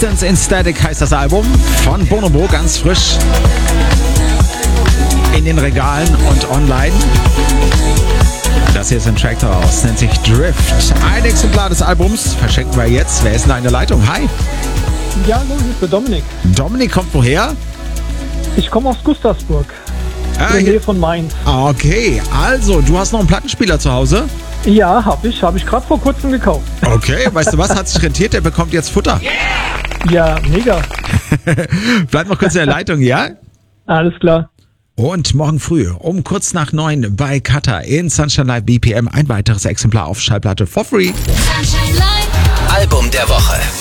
Distance in Static heißt das Album von Bonobo, ganz frisch in den Regalen und online. Das hier ist ein Track daraus, nennt sich Drift. Ein Exemplar des Albums verschenken wir jetzt. Wer ist denn da in der Leitung? Hi. Ja, hallo, hier ist der Dominik. Dominik kommt woher? Ich komme aus Gustavsburg, in der Nähe von Mainz. Okay, also du hast noch einen Plattenspieler zu Hause? Ja, habe ich gerade vor kurzem gekauft. Okay, weißt du was, hat sich rentiert, der bekommt jetzt Futter. Ja, mega. Bleib noch kurz in der Leitung, ja? Alles klar. Und morgen früh um kurz nach 9 bei Kata in Sunshine Live BPM ein weiteres Exemplar auf Schallplatte for free. Album der Woche.